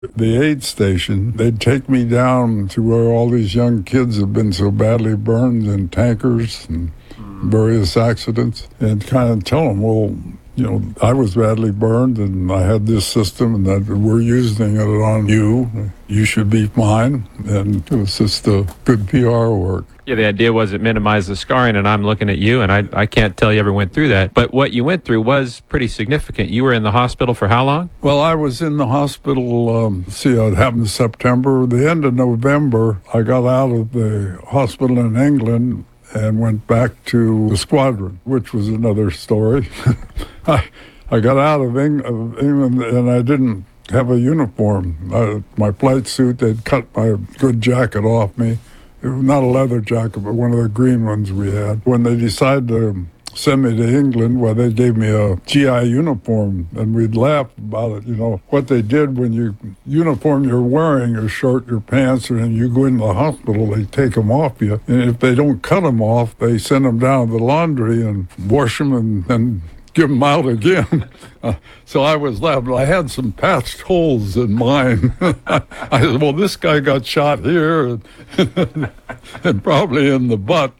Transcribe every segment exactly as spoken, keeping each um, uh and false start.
The aid station, they'd take me down to where all these young kids have been so badly burned in tankers and various accidents, and kind of tell them, well, you know, I was badly burned and I had this system and that we're using it on you. You should be fine. And it was just a good P R work. Yeah, the idea was it minimized the scarring, and I'm looking at you, and I, I can't tell you ever went through that. But what you went through was pretty significant. You were in the hospital for how long? Well, I was in the hospital, um, see, it happened in September. The end of November, I got out of the hospital in England and went back to the squadron, which was another story. I, I got out of, Eng- of England, and I didn't have a uniform. I, my flight suit, they'd cut my good jacket off me. It was not a leather jacket, but one of the green ones we had. When they decided to send me to England, well, they gave me a G I uniform, and we'd laugh about it. You know, what they did when you uniform you're wearing, your shirt, your pants, and you go into the hospital, they take them off you. And if they don't cut them off, they send them down to the laundry and wash them and then give them out again. Uh, so I was left. I had some patched holes in mine. I said, well, this guy got shot here and, and probably in the butt.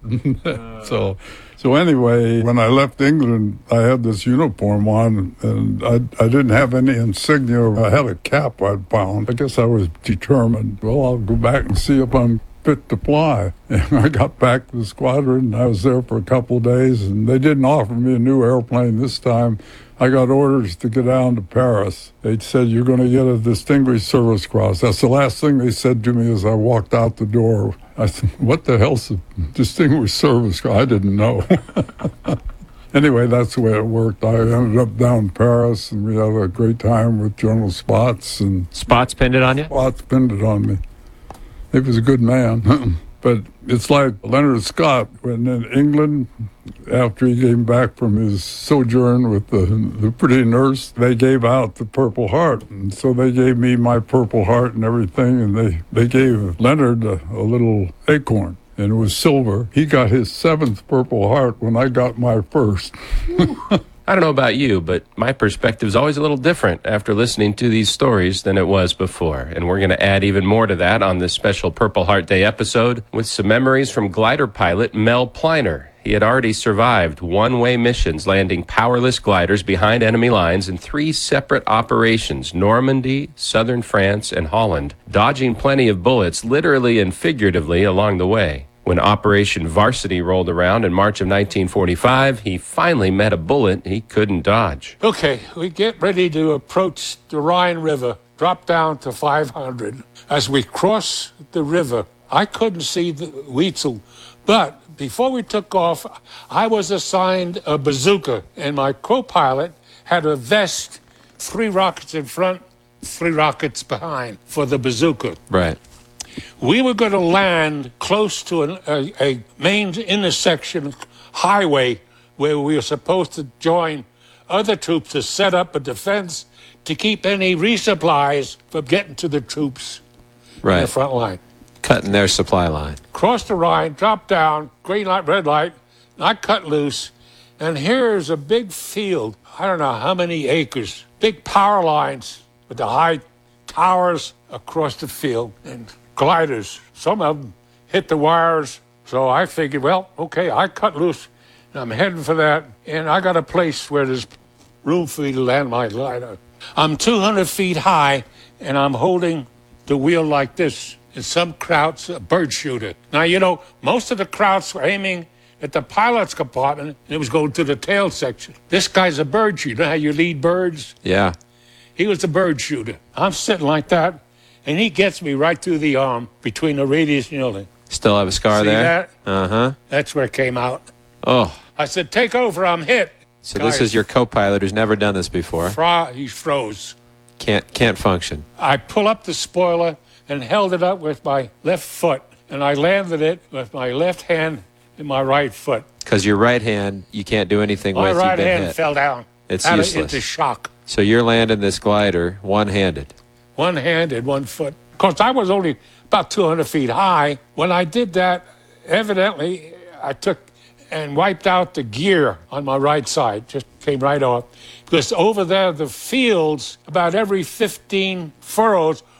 so so anyway, when I left England, I had this uniform on, and I, I didn't have any insignia. I had a cap I'd found. I guess I was determined, well, I'll go back and see if I'm fit to fly. And I got back to the squadron. I was there for a couple of days, and they didn't offer me a new airplane this time. I got orders to get down to Paris. They said, you're going to get a Distinguished Service Cross. That's the last thing they said to me as I walked out the door. I said, what the hell's a Distinguished Service Cross? I didn't know. Anyway, that's the way it worked. I ended up down in Paris, and we had a great time with General Spots. And Spots pinned it on you? Spots pinned it on me. He was a good man. But it's like Leonard Scott, when in England, after he came back from his sojourn with the, the pretty nurse, they gave out the Purple Heart. And so they gave me my Purple Heart and everything, and they, they gave Leonard a, a little acorn, and it was silver. He got his seventh Purple Heart when I got my first. I don't know about you, but my perspective is always a little different after listening to these stories than it was before. And we're going to add even more to that on this special Purple Heart Day episode with some memories from glider pilot Mel Pliner. He had already survived one-way missions, landing powerless gliders behind enemy lines in three separate operations, Normandy, southern France, and Holland, dodging plenty of bullets, literally and figuratively, along the way. When Operation Varsity rolled around in March of nineteen forty-five, he finally met a bullet he couldn't dodge. Okay, we get ready to approach the Rhine River, drop down to five hundred. As we cross the river, I couldn't see the Weitzel, but before we took off, I was assigned a bazooka, and my co-pilot had a vest, three rockets in front, three rockets behind for the bazooka. Right. We were going to land close to an, a, a main intersection highway where we were supposed to join other troops to set up a defense to keep any resupplies from getting to the troops right. in the front line. Cutting their supply line. Cross the Rhine, drop down, green light, red light, and I cut loose, and here's a big field, I don't know how many acres, big power lines with the high towers across the field, and gliders. Some of them hit the wires. So I figured, well, okay, I cut loose, and I'm heading for that. And I got a place where there's room for me to land my glider. I'm two hundred feet high, and I'm holding the wheel like this. And some crowd's a bird shooter. Now, you know, most of the crowds were aiming at the pilot's compartment, and it was going to the tail section. This guy's a bird shooter. You know how you lead birds? Yeah. He was a bird shooter. I'm sitting like that. And he gets me right through the arm between the radius and the other. Still have a scar See there? that? Uh-huh. That's where it came out. Oh. I said, take over, I'm hit. So Guy this is your co-pilot who's never done this before. Fro- he froze. Can't can't function. I pull up the spoiler and held it up with my left foot. And I landed it with my left hand and my right foot. Because your right hand, you can't do anything my with. My right you've been hand hit. fell down. It's out useless. Into shock. So you're landing this glider one-handed. One hand and one foot. Of course, I was only about two hundred feet high. When I did that, evidently, I took and wiped out the gear on my right side. Just came right off. Because over there, the fields, about every fifteen furrows,